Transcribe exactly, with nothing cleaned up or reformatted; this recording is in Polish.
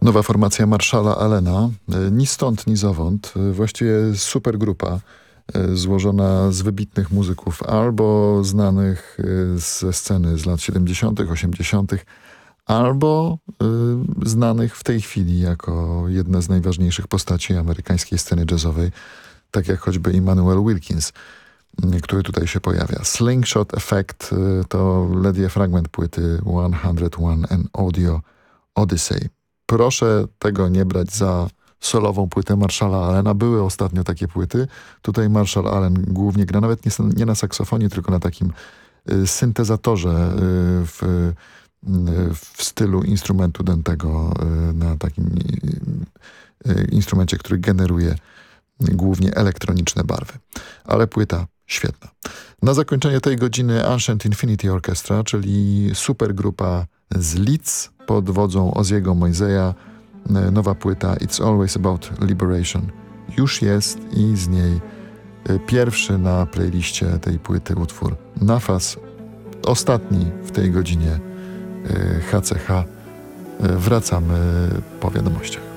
Nowa formacja Marshalla Allena, ni stąd, ni zowąd, właściwie super grupa złożona z wybitnych muzyków, albo znanych ze sceny z lat siedemdziesiątych, osiemdziesiątych, albo y, znanych w tej chwili jako jedne z najważniejszych postaci amerykańskiej sceny jazzowej, tak jak choćby Immanuel Wilkins, y, który tutaj się pojawia. Slingshot Effect y, to ledwie fragment płyty sto jeden An Audio Odyssey. Proszę tego nie brać za solową płytę Marshalla Allena. Były ostatnio takie płyty. Tutaj Marshall Allen głównie gra, nawet nie, nie na saksofonie, tylko na takim y, syntezatorze y, w, y, w stylu instrumentu dętego, y, na takim y, y, instrumencie, który generuje głównie elektroniczne barwy. Ale płyta świetna. Na zakończenie tej godziny Ancient Infinity Orchestra, czyli supergrupa z Leeds pod wodzą Ozziego Moiseya. Nowa płyta It's Always About Liberation już jest i z niej pierwszy na playliście tej płyty utwór Nafas, ostatni w tej godzinie H C H. Wracamy po wiadomościach.